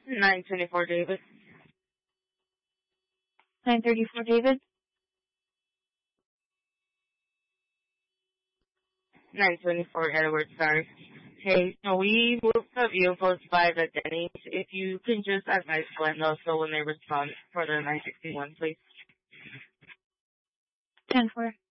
924 David. 934 David. 924 Edward, sorry. Hey, so we moved the vehicles by the Denny's. If you can just advise Glenn also when they respond for the 961, please. 10-4.